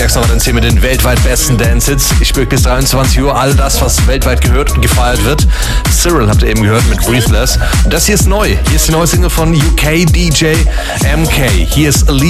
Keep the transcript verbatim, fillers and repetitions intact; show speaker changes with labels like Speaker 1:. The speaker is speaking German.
Speaker 1: Jackson war hier mit den weltweit besten Dance-Hits. Ich spüre bis dreiundzwanzig Uhr all das, was weltweit gehört und gefeiert wird. Cyril habt ihr eben gehört mit Breathless. Und das hier ist neu. Hier ist die neue Single von U K D J M K. Hier ist Elise.